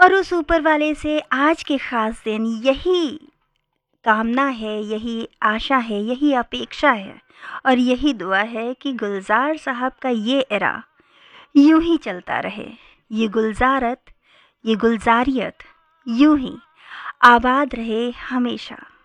और उस ऊपर वाले से आज के ख़ास दिन यही कामना है, यही आशा है, यही अपेक्षा है और यही दुआ है कि गुलज़ार साहब का ये एरा यूं ही चलता रहे, ये गुलज़ारत, ये गुलज़ारियत यूं ही आबाद रहे हमेशा।